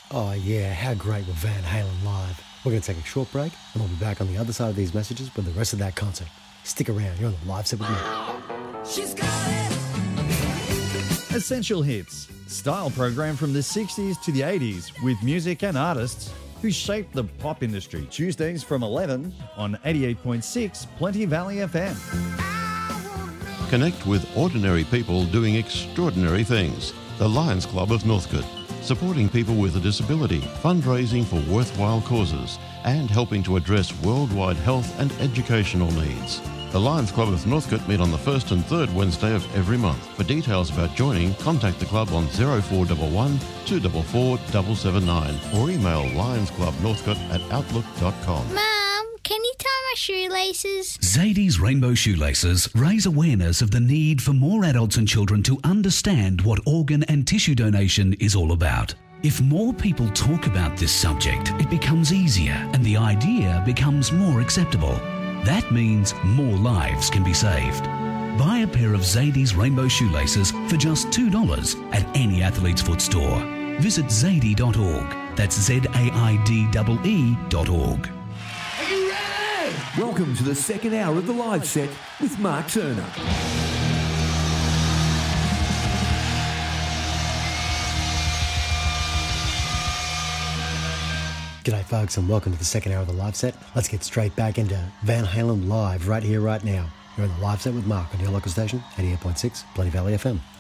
Oh yeah, how great were Van Halen live? We're going to take a short break and we'll be back on the other side of these messages with the rest of that concert. Stick around, you're on the live set with me. She's got it. Essential Hits, style program from the 60s to the 80s with music and artists who shaped the pop industry. Tuesdays from 11 on 88.6 Plenty Valley FM. Connect with ordinary people doing extraordinary things. The Lions Club of Northcote, supporting people with a disability, fundraising for worthwhile causes, and helping to address worldwide health and educational needs. The Lions Club of Northcote meet on the first and third Wednesday of every month. For details about joining, contact the club on 0411 244 779 or email lionsclubnorthcote@outlook.com. Mum, can you tie my shoelaces? Zadie's Rainbow Shoelaces raise awareness of the need for more adults and children to understand what organ and tissue donation is all about. If more people talk about this subject, it becomes easier and the idea becomes more acceptable. That means more lives can be saved. Buy a pair of Zadie's Rainbow Shoelaces for just $2 at any Athlete's Foot store. Visit zadie.org. That's ZAIDEE.org. Are you ready? Welcome to the second hour of the live set with Mark Turner. G'day folks and welcome to the second hour of the live set. Let's get straight back into Van Halen live right here, right now. You're on the live set with Mark on your local station, 88.6 Plenty Valley FM.